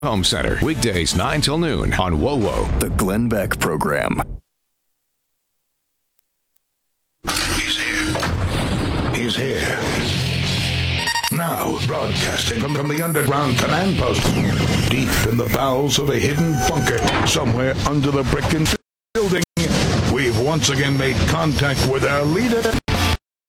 Home Center, weekdays 9 till noon on WoWo. The Glenn Beck Program. He's here. He's here. Now, broadcasting from the underground command post, deep in the bowels of a hidden bunker, somewhere under the brick and building, we've once again made contact with our leader.